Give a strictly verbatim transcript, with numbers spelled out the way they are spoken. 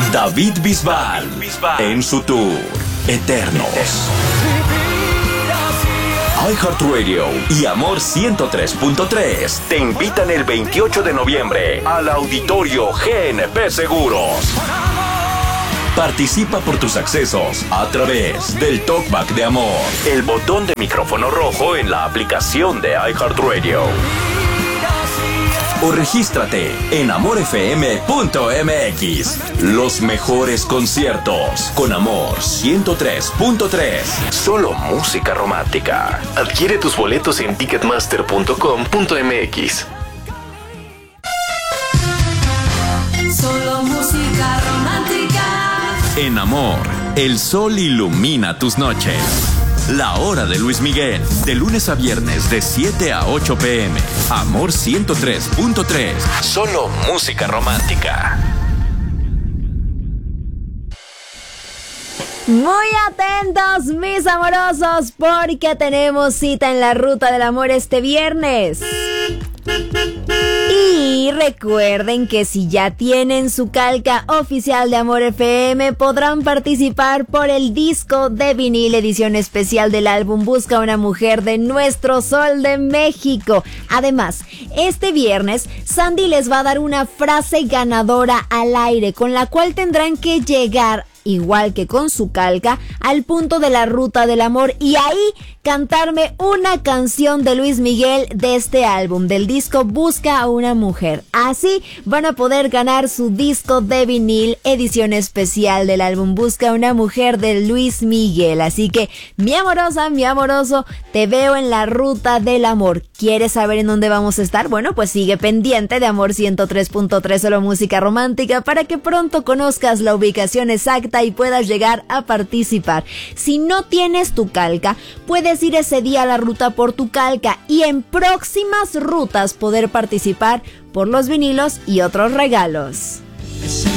David Bisbal, en su tour Eternos. iHeartRadio y Amor ciento tres punto tres te invitan el veintiocho de noviembre al Auditorio G N P Seguros. Participa por tus accesos a través del Talkback de Amor, el botón de micrófono rojo en la aplicación de iHeartRadio. O regístrate en amor f m punto m x. Los mejores conciertos con Amor ciento tres punto tres. Solo música romántica. Adquiere tus boletos en ticketmaster punto com punto m x. Solo música romántica. En Amor, el sol ilumina tus noches. La hora de Luis Miguel, de lunes a viernes de siete a ocho p m Amor ciento tres punto tres. Solo música romántica. Muy atentos, mis amorosos, porque tenemos cita en la Ruta del Amor este viernes. Y recuerden que si ya tienen su calca oficial de Amor F M, podrán participar por el disco de vinil edición especial del álbum Busca una Mujer de Nuestro Sol de México. Además, este viernes, Sandy les va a dar una frase ganadora al aire, con la cual tendrán que llegar, igual que con su calca, al punto de la Ruta del Amor y ahí cantarme una canción de Luis Miguel de este álbum, del disco Busca a una Mujer. Así van a poder ganar su disco de vinil edición especial del álbum Busca a una Mujer de Luis Miguel. Así que, mi amorosa, mi amoroso, te veo en la Ruta del Amor. ¿Quieres saber en dónde vamos a estar? Bueno, pues sigue pendiente de Amor ciento tres punto tres, solo música romántica, para que pronto conozcas la ubicación exacta y puedas llegar a participar. Si no tienes tu calca, puedes ir ese día a la ruta por tu calca y en próximas rutas poder participar por los vinilos y otros regalos.